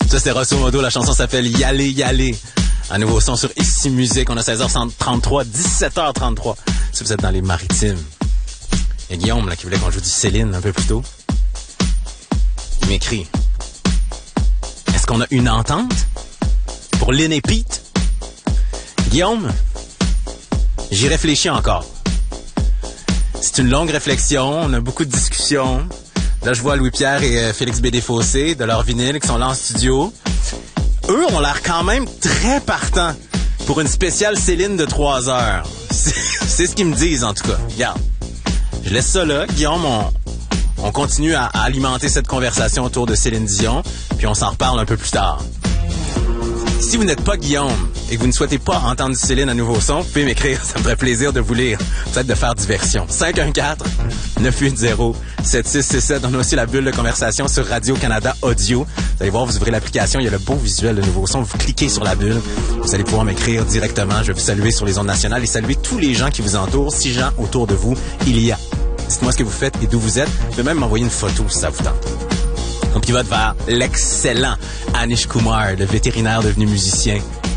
Ça, c'est Rosso Modo. La chanson s'appelle Y aller, y aller. Un nouveau son sur Ici Musique. On a 16h33, 17h33. Si vous êtes dans les Maritimes. Il y a Guillaume là, qui voulait qu'on joue du Céline un peu plus tôt. Il m'écrit. Est-ce qu'on a une entente pour Lynn et Pete? Guillaume, j'y réfléchis encore. C'est une longue réflexion. On a beaucoup de discussions. Là, je vois Louis-Pierre et Félix Bédé-Fossé de leur vinyle qui sont là en studio. Eux ont l'air quand même très partants pour une spéciale Céline de 3 heures. C'est ce qu'ils me disent, en tout cas. Regarde. Je laisse ça là. Guillaume, on continue à alimenter cette conversation autour de Céline Dion, puis on s'en reparle un peu plus tard. Si vous n'êtes pas Guillaume et que vous ne souhaitez pas entendre du Céline à nouveau son, vous pouvez m'écrire, ça me ferait plaisir de vous lire. Peut-être de faire diversion. 514-980-7667. On a aussi la bulle de conversation sur Radio-Canada Audio. Vous allez voir, vous ouvrez l'application, il y a le beau visuel de nouveau son. Vous cliquez sur la bulle, vous allez pouvoir m'écrire directement. Je vais vous saluer sur les ondes nationales et saluer tous les gens qui vous entourent. 6 gens autour de vous, il y a. Dites-moi ce que vous faites et d'où vous êtes. Vous pouvez même m'envoyer une photo si ça vous tente. On pivote vers l'excellent Anish Kumar, le vétérinaire devenu musicien.